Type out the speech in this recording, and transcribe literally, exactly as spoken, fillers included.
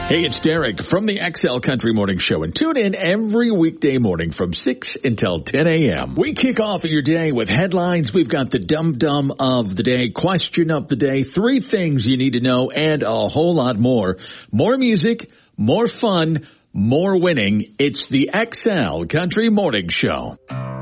Hey, it's Derek from the X L Country Morning Show, and tune in every weekday morning from six until ten a.m. We kick off your day with headlines. We've got the dum-dum of the day, question of the day, three things you need to know, and a whole lot more. More music, more fun, more winning. It's the X L Country Morning Show.